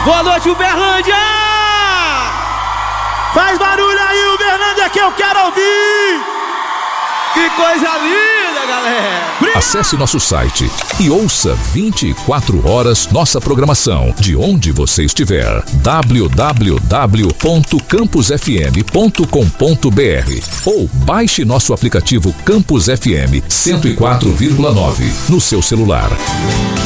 Boa noite, Uberlândia! Faz barulho aí, Uberlândia, que eu quero ouvir! Que coisa linda, galera! Acesse nosso site e ouça 24 horas nossa programação, de onde você estiver. www.campusfm.com.br ou baixe nosso aplicativo Campus FM 104,9 no seu celular.